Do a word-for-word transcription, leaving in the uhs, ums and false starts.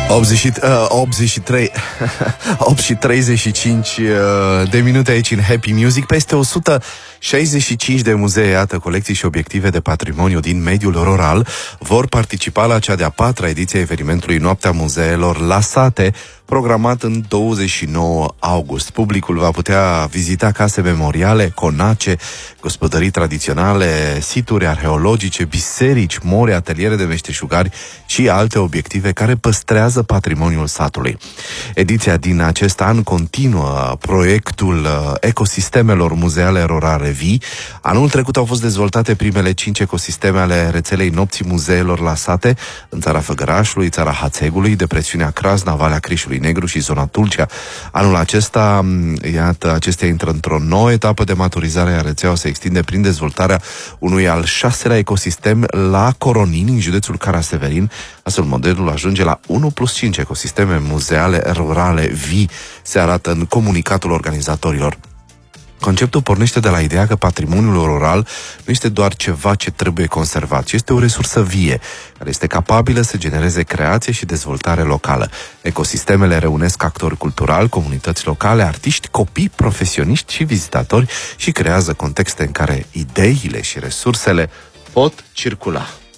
optzeci și trei opt și treizeci și cinci de minute aici în Happy Music. Peste o sută șaizeci și cinci de muzee, iată, colecții și obiective de patrimoniu din mediul rural vor participa la cea de-a patra ediție a evenimentului Noaptea Muzeelor la Sate, programat în douăzeci și nouă august. Publicul va putea vizita case memoriale, conace, gospodării tradiționale, situri arheologice, biserici, mori, ateliere de meșteșugari și alte obiective care păstrează patrimoniul satului. Ediția din acest an continuă proiectul ecosistemelor muzeale rurale vii. Anul trecut au fost dezvoltate primele cinci ecosisteme ale rețelei Nopții Muzeelor la Sate, în țara Făgărașului, țara Hațegului, depresiunea Crasna, Valea Crișului Negru și zona Tulcea. Anul acesta, iată, acestea intră într-o nouă etapă de maturizare, iar rețeaua se extinde prin dezvoltarea unui al șaselea ecosistem la Coronini, în județul Caraseverin. Astfel, modelul ajunge la unu plus cinci ecosisteme muzeale rurale vii, se arată în comunicatul organizatorilor. Conceptul pornește de la ideea că patrimoniul rural nu este doar ceva ce trebuie conservat, ci este o resursă vie, care este capabilă să genereze creație și dezvoltare locală. Ecosistemele reunesc actori culturali, comunități locale, artiști, copii, profesioniști și vizitatori și creează contexte în care ideile și resursele pot circula.